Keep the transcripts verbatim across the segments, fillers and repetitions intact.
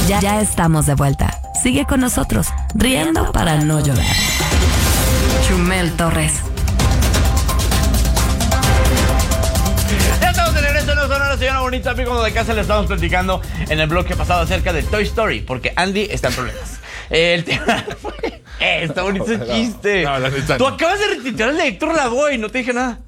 Ya, ya estamos de vuelta. Sigue con nosotros, riendo para no llorar. Chumel Torres. Ya estamos de regreso, no son una señora bonita, amigos de casa. Le estamos platicando en el bloque pasado acerca de Toy Story, porque Andy está en problemas. El tema fue... Eh, está bonito el chiste. No, no, Tú no. acabas de retuitear el de Héctor Lavoe y no te dije nada.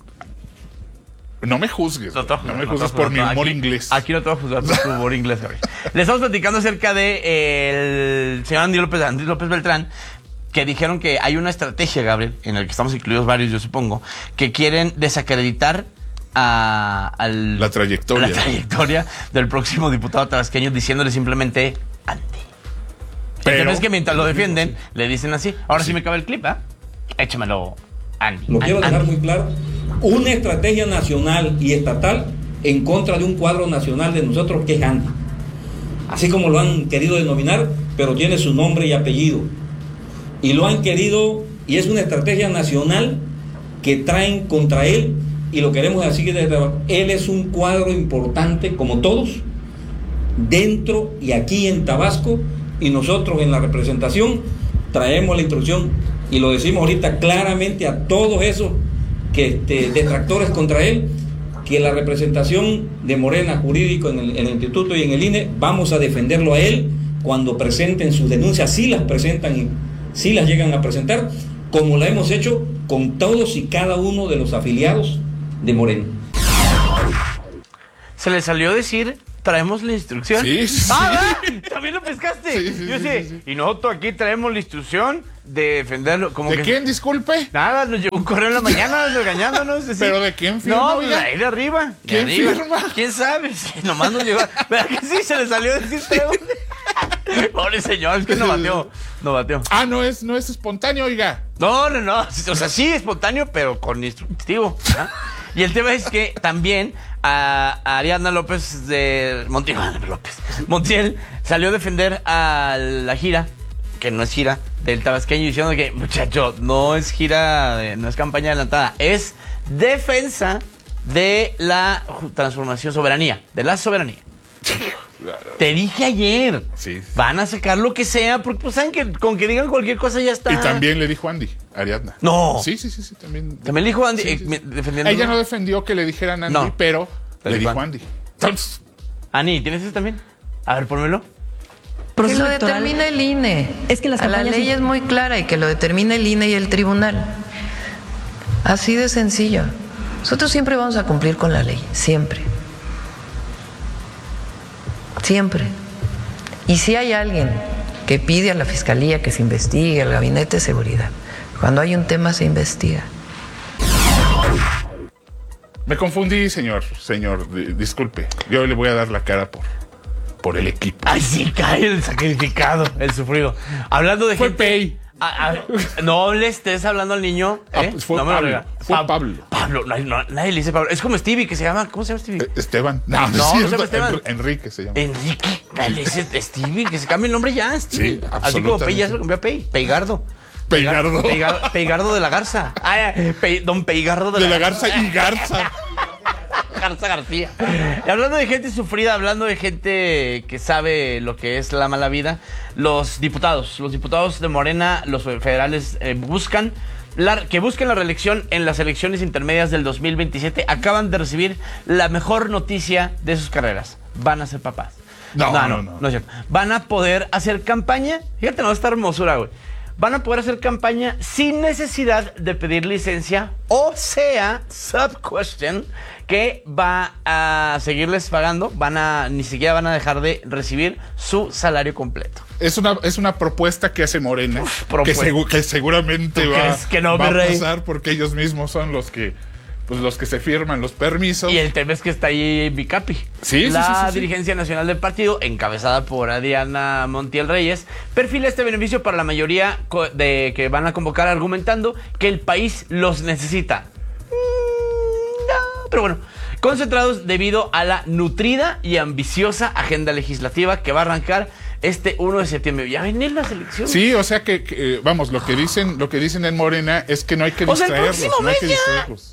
No me juzgues. No, no me juzgues no, por no, mi humor aquí, inglés. Aquí no te voy a juzgar por tu humor inglés, güey. Le estamos platicando acerca de eh, el señor Andy López, Andy López Beltrán, que dijeron que hay una estrategia, Gabriel, en la que estamos incluidos varios, yo supongo, que quieren desacreditar a, al, la trayectoria. A la trayectoria del próximo diputado tabasqueño, diciéndole simplemente Andy. Pero el tema es que mientras lo defienden, le dicen así. Ahora sí, sí me cabe el clip, ¿ah? ¿eh? Échamelo, Andy. Lo quiero Andy. dejar muy claro. Una estrategia nacional y estatal en contra de un cuadro nacional de nosotros que es Andy. Así como lo han querido denominar, pero tiene su nombre y apellido. Y lo han querido, y es una estrategia nacional que traen contra él, y lo queremos así que él es un cuadro importante, como todos, dentro y aquí en Tabasco, y nosotros en la representación traemos la instrucción, y lo decimos ahorita claramente a todos esos que este, detractores contra él, que la representación de Morena jurídico en el, en el instituto y en el I N E vamos a defenderlo a él cuando presenten sus denuncias, si las presentan y si las llegan a presentar, como la hemos hecho con todos y cada uno de los afiliados de Morena. Se le salió a decir, traemos la instrucción. Sí, sí. Ah, también lo pescaste. Sí, sí, Yo sí, sé, sí, sí. Y nosotros aquí traemos la instrucción de defenderlo. Como ¿De que, quién, disculpe? Nada, nos llegó un correo en la mañana regañándonos. Así. ¿Pero de quién firma? No, oiga? de ahí de arriba. De ¿Quién arriba. firma? ¿Quién sabe? Sí, nomás nos llegó. ¿Verdad que sí? Se le salió a decir traemos. Pobre señor, es que no bateó. No bateó. Ah, no es, no es espontáneo, oiga. No, no, no. O sea, sí, espontáneo, pero con instructivo. ¿Ah? Y el tema es que también a, a Ariadna López de Montiel, López, Montiel salió a defender a la gira, que no es gira, del tabasqueño, diciendo que, muchacho, no es gira, de, no es campaña adelantada, es defensa de la transformación, soberanía, de la soberanía. Te dije ayer, sí. Van a sacar lo que sea, porque pues saben que con que digan cualquier cosa ya está. Y también le dijo Andy, Ariadna. No. Sí, sí, sí, sí, también. También le dijo Andy, Sí, eh, sí, me- sí. defendiendo. Ella no defendió que le dijeran Andy, No. pero Le le dijo dijo Andy. Andy. Entonces, Ani, ¿tienes eso también? A ver, pónmelo. Que Proceso lo electoral. determina el I N E. Es que las A la campañas- ley es muy clara y que lo determina el I N E y el tribunal. Así de sencillo. Nosotros siempre vamos a cumplir con la ley, siempre. Siempre. Y si hay alguien que pide a la fiscalía que se investigue, al gabinete de seguridad, cuando hay un tema se investiga. me confundí, señor, señor, di- disculpe. Yo le voy a dar la cara por, por el equipo. Ay, sí, cae el sacrificado, el sufrido. Hablando de Fue gente... Pei. A- a- no le estés hablando al niño. Ah, ¿eh? pues fue no me lo Pablo, rega- fue Pab- Pablo. Pablo, no, no, nadie le dice Pablo. Es como Stevie, que se llama. ¿Cómo se llama Stevie? Eh, Esteban. No, no, No, es no se cierto. llama Esteban. En- Enrique se llama. Enrique, nadie le dice Stevie, que se cambie el nombre ya, Stevie. Sí, Así como Pei ya se absolutamente. lo cambió a Pei. Peigardo. Peigardo. Peigar- Peigardo de la Garza. Ay, ay, Pei- don Peigardo de, De la Garza y Garza. Garza García. Y hablando de gente sufrida, hablando de gente que sabe lo que es la mala vida, los diputados, los diputados de Morena, los federales eh, buscan la, que busquen la reelección en las elecciones intermedias del dos mil veintisiete. Acaban de recibir la mejor noticia de sus carreras. Van a ser papás. No, no, no, no, no. no es cierto. Van a poder hacer campaña. Fíjate, no, esta hermosura, güey. Van a poder hacer campaña sin necesidad de pedir licencia, o sea, sub question, que va a seguirles pagando, van a, ni siquiera van a dejar de recibir su salario completo. Es una, es una propuesta que hace Morena, Uf, que, propuesta. segu- que seguramente ¿Tú va, crees que no, va mi a rey? pasar porque ellos mismos son los que, pues, los que se firman los permisos. Y el tema es que está ahí Bicapi. Sí, sí, La sí, sí, sí. dirigencia nacional del partido, encabezada por Adriana Montiel Reyes, perfila este beneficio para la mayoría co- de que van a convocar, argumentando que el país los necesita. Mm, no, pero bueno, concentrados debido a la nutrida y ambiciosa agenda legislativa que va a arrancar este uno de septiembre. Ya vienen las elecciones. Sí, o sea que, que, vamos, lo que dicen, lo que dicen en Morena es que no hay que O sea, el distraerlos, próximo no hay que mes ya. distraerlos.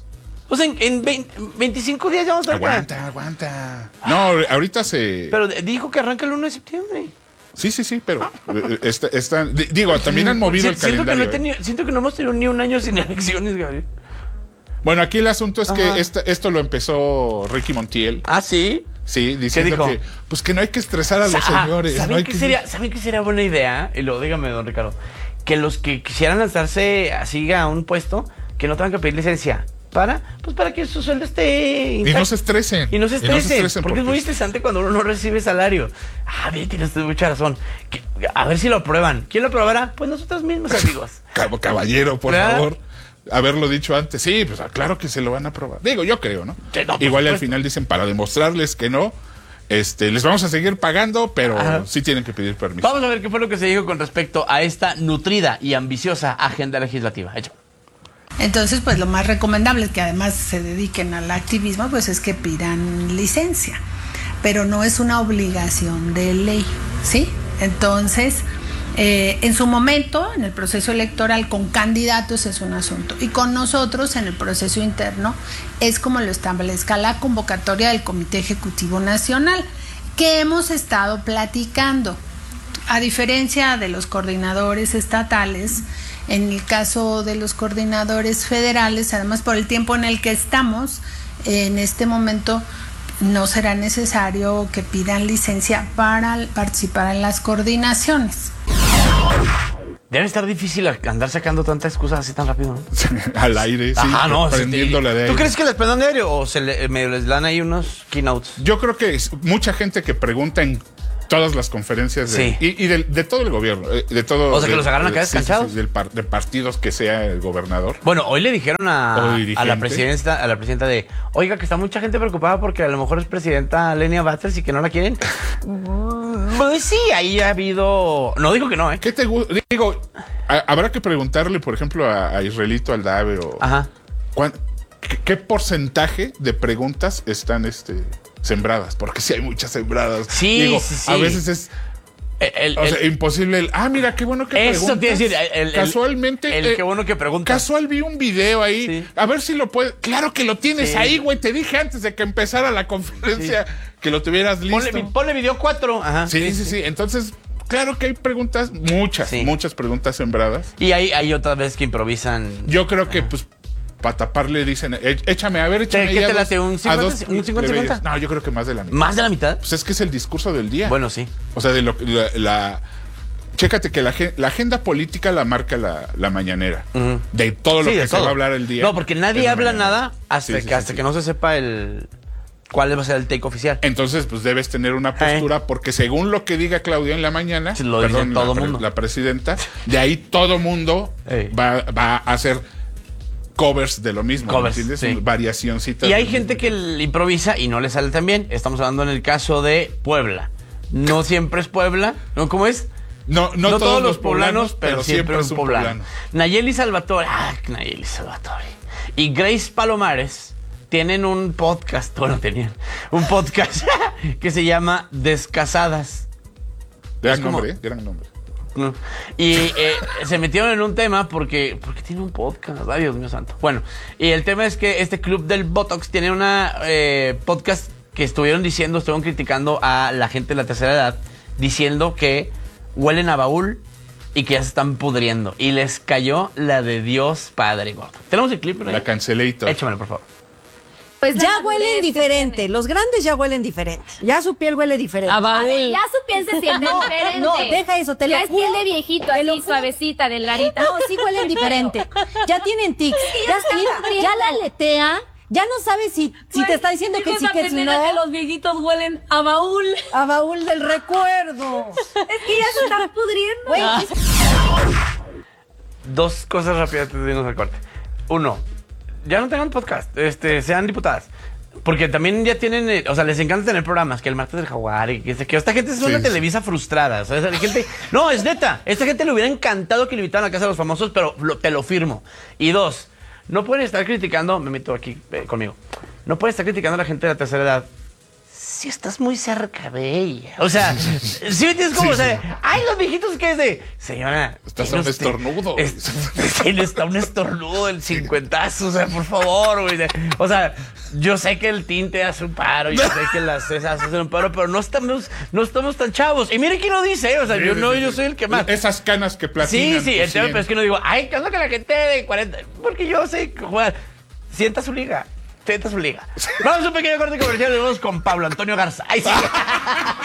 Pues en, en veinte, veinticinco días ya vamos a estar. Aguanta, aguanta. No, ahorita se... Pero dijo que arranca el uno de septiembre. Sí, sí, sí, pero eh, está, está, digo, también han movido el siento calendario. Que no he tenido, siento que no hemos tenido ni un año sin elecciones, Gabriel. Bueno, aquí el asunto es Ajá. que esta, esto lo empezó Ricky Montiel. Ah, sí. Sí, diciendo dijo? que pues que no hay que estresar a los Sa- señores. ¿Saben, no hay qué que... sería, ¿Saben qué sería buena idea? Y lo dígame, don Ricardo. Que los que quisieran lanzarse así a un puesto, que no tengan que pedir licencia. ¿Para? Pues para que su sueldo esté Y intacto. no se estresen. Y no se estresen. estresen porque, porque es muy estresante cuando uno no recibe salario. Ah, bien, tienes mucha razón. Que- a ver si lo aprueban. ¿Quién lo aprobará? Pues nosotros mismos, amigos. Cab- Caballero, por ¿verdad? favor. Haberlo dicho antes. Sí, pues claro que se lo van a aprobar. Digo, yo creo, ¿no? Sí, no, por Igual al supuesto. final dicen, para demostrarles que no, este, les vamos a seguir pagando, pero Ajá. sí tienen que pedir permiso. Vamos a ver qué fue lo que se dijo con respecto a esta nutrida y ambiciosa agenda legislativa. Hecho. Entonces, pues lo más recomendable es que además se dediquen al activismo, pues es que pidan licencia, pero no es una obligación de ley, ¿sí? Entonces, eh, en su momento, en el proceso electoral con candidatos es un asunto, y con nosotros en el proceso interno es como lo establezca la convocatoria del Comité Ejecutivo Nacional, que hemos estado platicando. A diferencia de los coordinadores estatales, en el caso de los coordinadores federales, además por el tiempo en el que estamos, en este momento no será necesario que pidan licencia para participar en las coordinaciones. Debe estar difícil andar sacando tantas excusas así tan rápido, ¿no? Al aire, sí. Ajá, no. prendiéndole de ¿Tú aire. crees que les prendan de aire o se le, medio les dan ahí unos keynotes? Yo creo que es mucha gente que pregunta en todas las conferencias de, Sí. y, y de, de todo el gobierno, eh, de todo. O sea, que de- los agarran acá de- sí, sí, descanchados. sí, del par- de partidos que sea el gobernador. Bueno, hoy le dijeron O a, dirigente. a la presidenta, a la presidenta de, oiga, que está mucha gente preocupada porque a lo mejor es presidenta Lenia Batres y que no la quieren. Pues sí, ahí ha habido. No digo que no, ¿eh? ¿Qué te gusta? Digo, a- habrá que preguntarle, por ejemplo, a, a Israelito Aldave o Ajá. ¿cuán- qué, qué porcentaje de preguntas están este sembradas, porque sí hay muchas sembradas. Sí, Digo, sí, sí. a veces es El, o el- sea, imposible el, ah, mira, qué bueno que Eso preguntas. te iba a decir, el- el- Casualmente. el eh, qué bueno que preguntas. Casual vi un video ahí. Sí. A ver si lo puedes. Claro que lo tienes Sí. ahí, güey. Te dije antes de que empezara la conferencia que lo tuvieras listo. ponle, ponle video cuatro. Ajá. sí, sí, sí, Entonces, claro que hay preguntas, muchas, Sí. muchas preguntas sembradas. Y hay, hay otras veces que improvisan. Yo creo que, pues, para taparle dicen, "E- échame, a ver, échame. ¿Qué ya te dos- late, un a cincuenta, dos un cincuenta, plebeyos". cincuenta? No, yo creo que más de la mitad. ¿Más de la mitad? Pues es que es el discurso del día. Bueno, sí. O sea, de lo la, la- chécate que la, gen- la agenda política la marca la, la mañanera. Ujú. De todo lo Sí, que de se va todo. a hablar el día. No, porque nadie es la habla mañanera. nada hasta, Sí, sí, que, sí, hasta sí. que no se sepa el cuál va a ser el take oficial. Entonces, pues debes tener una postura, porque según lo que diga Claudia en la mañana, Sí, lo dice perdón, todo la, pre- mundo. la presidenta, de ahí todo mundo Ey. va, va a hacer covers de lo mismo, ¿me Covers, entiendes? sí. Variacioncitas. Y hay de- gente que le improvisa y no le sale tan bien. Estamos hablando en el caso de Puebla. No siempre es Puebla, ¿no? ¿Cómo es? No, no, No, todos los poblanos, pero siempre es un poblano. Nayeli Salvatore, ah, Nayeli Salvatore. Y Grace Palomares tienen un podcast, bueno, tenían un podcast que se llama Descasadas. Gran es como- nombre, ¿eh? Gran nombre. ¿no? Y eh, se metieron en un tema porque porque tiene un podcast, ay Dios mío santo. Bueno, y el tema es que este club del Botox tiene una eh, podcast que estuvieron diciendo, estuvieron criticando a la gente de la tercera edad, diciendo que huelen a baúl y que ya se están pudriendo. Y les cayó la de Dios Padre Gordo. ¿Tenemos el clip? ¿No? La cancelator. Échamelo, por favor. Pues ya huelen diferente. Los grandes ya huelen diferente. Ya su piel huele diferente. A baúl. Ya su piel se siente No, diferente. no, deja eso, te lo Ya es juro. piel de viejito, Te lo así juro. suavecita, delgadita. No, sí huelen diferente. Ya tienen tics. Ya, está mira, pudriendo. ya la aletea. Ya no sabes si, si te está diciendo que sí, que si no. los viejitos huelen a baúl. A baúl del recuerdo. Es que ya se está pudriendo. Güey, Ah. Dos cosas rápidas antes de irnos al corte. Uno, ya no tengan podcast, este, sean diputadas. Porque también ya tienen, eh, o sea, les encanta tener programas, que el martes del jaguar y que, que esta gente es una Sí, sí. Televisa frustrada. O sea, esa gente, no, es neta. Esta gente le hubiera encantado que le invitaran a Casa de los Famosos, pero lo- te lo firmo. Y dos, no pueden estar criticando, me meto aquí eh, conmigo, no pueden estar criticando a la gente de la tercera edad sí estás muy cerca de ella. O sea, sí me entiendes como, Sí, o sea, sí. ay, los viejitos que es de, señora. Estás tiene a un usted- estornudo. es- Tiene está un estornudo del cincuentazo, o sea, por favor, güey. de- O sea, yo sé que el tinte hace un paro, yo sé que las cejas hacen un paro, pero no estamos, no estamos tan chavos. Y mire quién lo dice, ¿eh? O sea, yo no, yo soy el que más. Esas canas que Sí, platinan. sí, tu el tema, cien. pero es que no digo, ay, ¿qué onda con la gente de cuarenta? Porque yo sé jugar. Sienta su liga. Sienta su liga. Vamos a un pequeño corte comercial y vamos con Pablo Antonio Garza. Ay, sí.